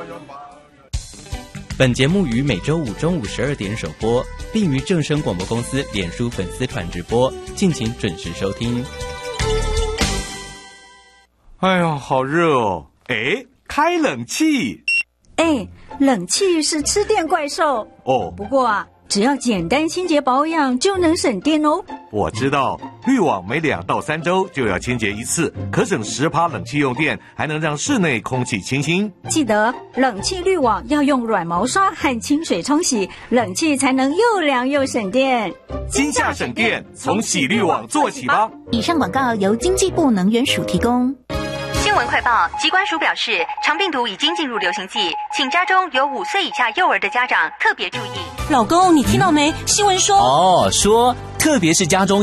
本节目于每周五中午12点首播，并于正声广播公司脸书粉丝团直播，敬请准时收听。 哎呀，好热哦！哎，开冷气。 哎，冷气是吃电怪兽哦。 不过啊，只要简单清洁保养就能省电哦。 我知道，滤网每2到3周就要清洁一次，可省10%冷气用电，还能让室内空气清新。 记得冷气滤网要用软毛刷和清水冲洗，冷气才能又凉又省电。 今夏省电，从洗滤网做起吧。 以上广告由经济部能源署提供。 新闻快报，疾管署表示，肠病毒已经进入流行季，请家中有5岁以下幼儿的家长特别注意。 老公，你听到没？新闻说说特别是家中